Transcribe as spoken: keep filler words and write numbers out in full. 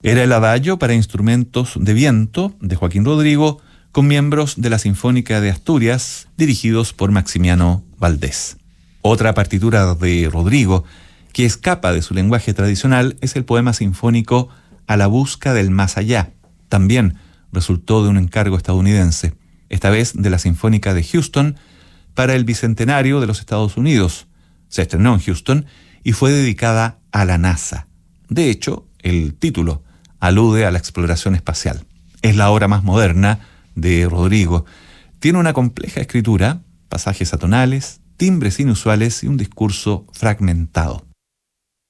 Era el adagio para instrumentos de viento de Joaquín Rodrigo, con miembros de la Sinfónica de Asturias, dirigidos por Maximiano Valdés. Otra partitura de Rodrigo, que escapa de su lenguaje tradicional, es el poema sinfónico A la busca del más allá. También resultó de un encargo estadounidense, esta vez de la Sinfónica de Houston, para el Bicentenario de los Estados Unidos. Se estrenó en Houston y fue dedicada a la NASA. De hecho, el título alude a la exploración espacial. Es la obra más moderna de Rodrigo. Tiene una compleja escritura, pasajes atonales, timbres inusuales y un discurso fragmentado.